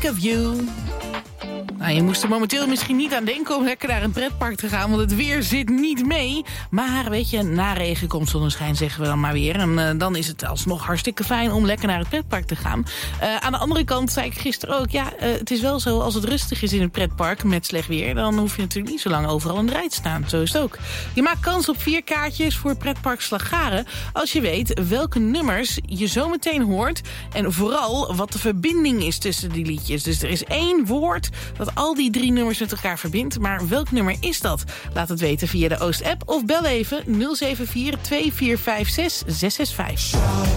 of You. Nou, je moest er momenteel misschien niet aan denken om lekker naar een pretpark te gaan, want het weer zit niet mee. Maar weet je, na regen komt zonneschijn, zeggen we dan maar weer. En dan is het alsnog hartstikke fijn om lekker naar het pretpark te gaan. Aan de andere kant zei ik gisteren ook, het is wel zo, als het rustig is in het pretpark met slecht weer, dan hoef je natuurlijk niet zo lang overal in de rij te staan. Zo is het ook. Je maakt kans op 4 kaartjes voor pretpark Slagharen als je weet welke nummers je zo meteen hoort en vooral wat de verbinding is tussen die liedjes. Dus er is 1 woord dat al die 3 nummers met elkaar verbindt. Maar welk nummer is dat? Laat het weten via de Oost-app of bel even 074 2456 665.